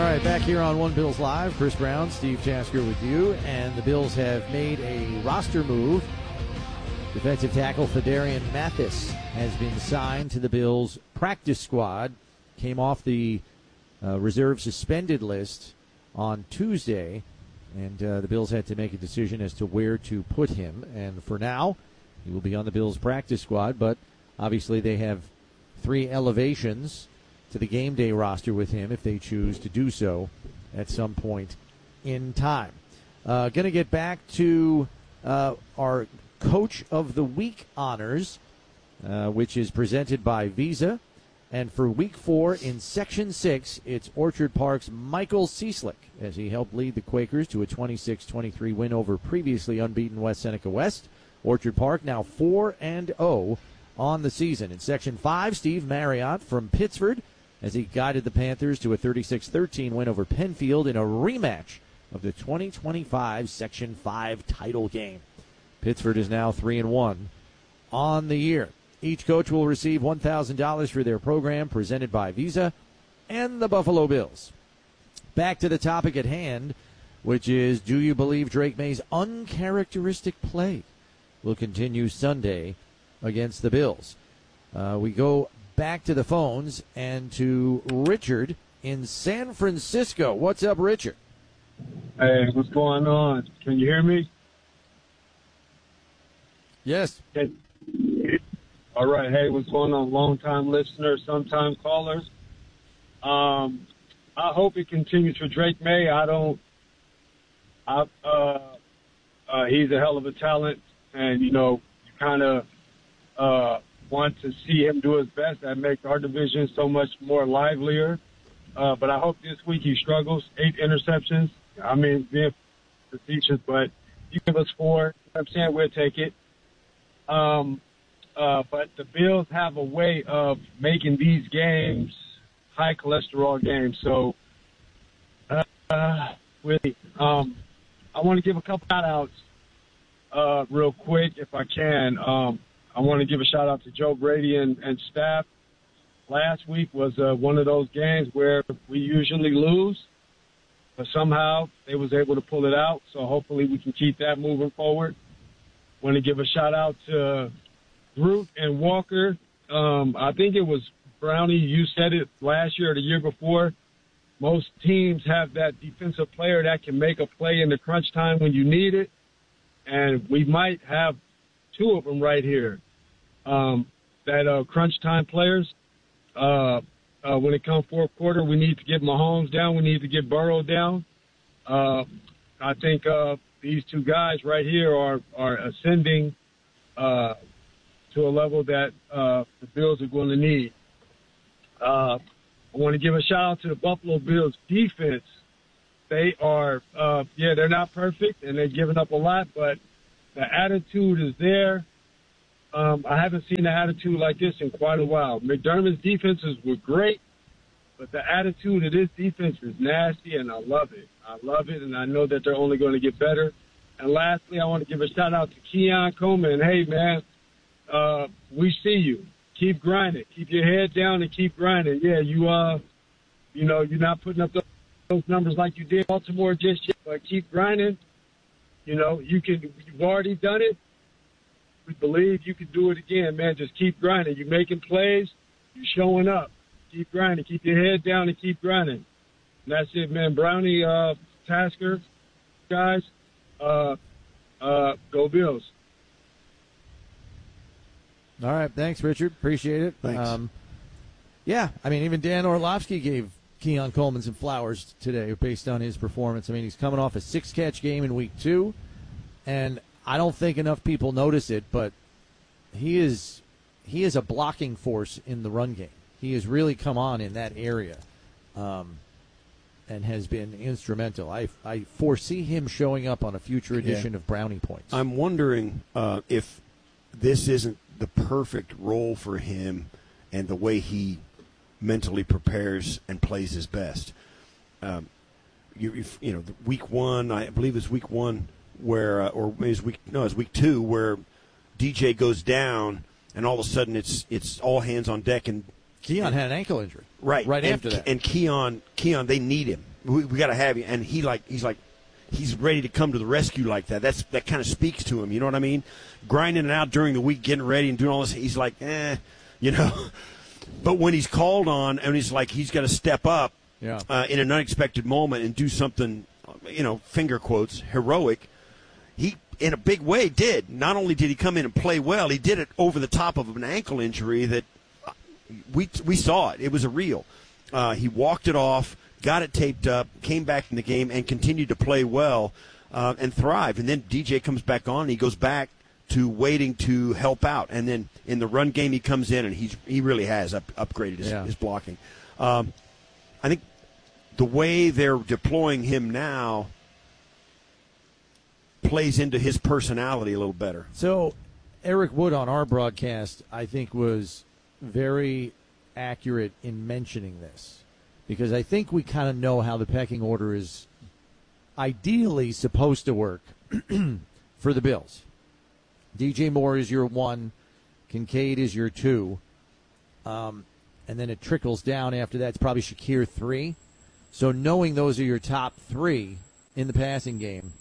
right, back here on One Bills Live. Chris Brown, Steve Tasker with you. And the Bills have made a roster move. Defensive tackle Fedarian Mathis has been signed to the Bills practice squad. Came off the reserve suspended list on Tuesday. And the Bills had to make a decision as to where to put him. And for now, he will be on the Bills practice squad. But obviously they have 3 elevations to the game day roster with him if they choose to do so at some point in time. Going to get back to our Coach of the Week honors, which is presented by Visa. And for Week 4 in Section 6, it's Orchard Park's Michael Cieslik, as he helped lead the Quakers to a 26-23 win over previously unbeaten West Seneca West. Orchard Park now 4-0 on the season. In Section 5, Steve Marriott from Pittsford, as he guided the Panthers to a 36-13 win over Penfield in a rematch of the 2025 Section 5 title game. Pittsford is now 3-1 on the year. Each coach will receive $1,000 for their program, presented by Visa and the Buffalo Bills. Back to the topic at hand, which is, do you believe Drake May's uncharacteristic play will continue Sunday against the Bills? We go back to the phones and to Richard in San Francisco. What's up, Richard? Hey, what's going on? Can you hear me? Yes. Hey. All right. Hey, what's going on? Long-time listeners, sometime callers. I hope it continues for Drake May. He's a hell of a talent, and, you kind of want to see him do his best. That makes our division so much more livelier. But I hope this week he struggles. 8 interceptions. I mean, being facetious, but you give us 4. I'm saying we'll take it. But the Bills have a way of making these games high cholesterol games. So, really, I want to give a couple shout-outs real quick, if I can. I want to give a shout-out to Joe Brady and staff. Last week was one of those games where we usually lose, but somehow they was able to pull it out. So hopefully we can keep that moving forward. Want to give a shout-out to Groot and Walker. I think it was Brownie, you said it last year or the year before. Most teams have that defensive player that can make a play in the crunch time when you need it, and we might have 2 of them right here. That crunch time players. When it comes fourth quarter, we need to get Mahomes down. We need to get Burrow down. I think these 2 guys right here are ascending to a level that the Bills are going to need. I want to give a shout-out to the Buffalo Bills defense. They are, they're not perfect, and they're giving up a lot, but the attitude is there. I haven't seen an attitude like this in quite a while. McDermott's defenses were great, but the attitude of this defense is nasty, and I love it. I love it, and I know that they're only going to get better. And lastly, I want to give a shout-out to Keon Coleman. Hey, man, we see you. Keep grinding. Keep your head down and keep grinding. Yeah, you're not putting up those numbers like you did Baltimore just yet, but keep grinding. You've already done it. We believe you can do it again, man. Just keep grinding. You're making plays. You're showing up. Keep grinding. Keep your head down and keep grinding. And that's it, man. Brownie, Tasker, guys, go Bills. All right. Thanks, Richard. Appreciate it. Thanks. Even Dan Orlovsky gave Keon Coleman some flowers today based on his performance. I mean, he's coming off a 6-catch game in week 2, and I don't think enough people notice it, but he is a blocking force in the run game. He has really come on in that area, and has been instrumental. I foresee him showing up on a future edition of Brownie Points. I'm wondering if this isn't the perfect role for him and the way he mentally prepares and plays his best. The week 1, I believe it's week 1 where, or maybe it's week 2 where DJ goes down and all of a sudden it's all hands on deck, and Keon had an ankle injury. Right after that. And Keon, they need him. we got to have you. And he's ready to come to the rescue like that. That kind of speaks to him. You know what I mean? Grinding it out during the week, getting ready and doing all this. He's like, you know. But when he's called on and he's got to step up in an unexpected moment and do something, you know, finger quotes, heroic, he, in a big way, did. Not only did he come in and play well, he did it over the top of an ankle injury that we saw it. It was a real. He walked it off, got it taped up, came back in the game, and continued to play well and thrive. And then DJ comes back on, and he goes back to waiting to help out. And then in the run game, he comes in, and he really has upgraded his blocking. I think the way they're deploying him now plays into his personality a little better. So Eric Wood on our broadcast, I think, was very accurate in mentioning this, because I think we kind of know how the pecking order is ideally supposed to work for the Bills. DJ Moore is your 1, Kincaid is your 2, and then it trickles down after that. It's probably Shakir 3. So knowing those are your top 3 in the passing game,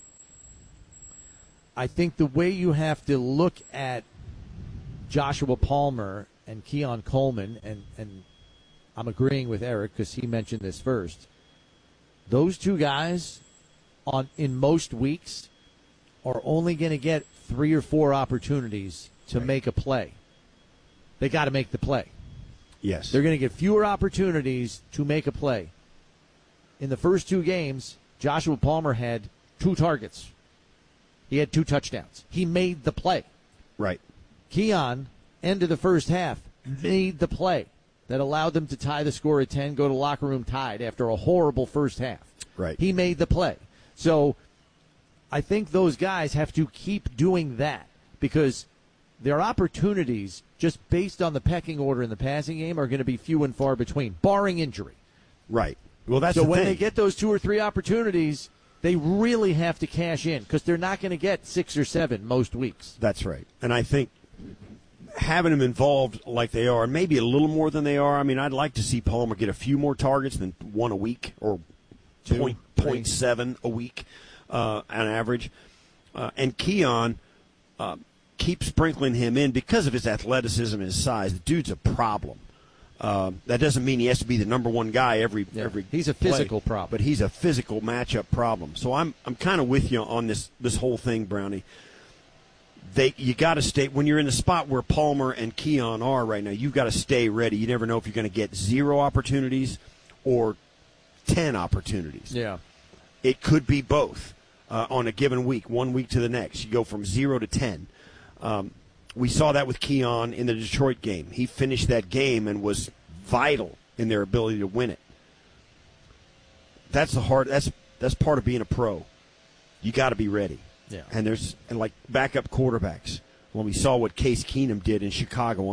I think the way you have to look at Joshua Palmer and Keon Coleman, and I'm agreeing with Eric because he mentioned this first, those 2 guys in most weeks are only going to get 3 or 4 opportunities to make a play. They got to make the play. Yes. They're going to get fewer opportunities to make a play. In the first 2 games, Joshua Palmer had 2 targets. He had 2 touchdowns. He made the play. Right. Keon, end of the first half, made the play that allowed them to tie the score at 10, go to locker room tied after a horrible first half. Right. He made the play. So I think those guys have to keep doing that, because their opportunities, just based on the pecking order in the passing game, are going to be few and far between, barring injury. Right. Well, that's so the when thing. they get those 2 or 3 opportunities, they really have to cash in, because they're not going to get 6 or 7 most weeks. That's right. And I think having them involved like they are, maybe a little more than they are, I mean, I'd like to see Palmer get a few more targets than 1 a week or 0.7 a week on average. And Keon, keep sprinkling him in because of his athleticism and his size. The dude's a problem. That doesn't mean he has to be the number 1 guy every He's a play, physical problem. but he's a physical matchup problem. So I'm kind of with you on this whole thing, Brownie. You got to stay when you're in the spot where Palmer and Keon are right now. You've got to stay ready. You never know if you're going to get 0 opportunities or 10 opportunities. Yeah, it could be both on a given week, 1 week to the next. You go from 0 to 10. We saw that with Keon in the Detroit game. He finished that game and was vital in their ability to win it. That's part of being a pro. You got to be ready. Yeah. And like backup quarterbacks. When we saw what Case Keenum did in Chicago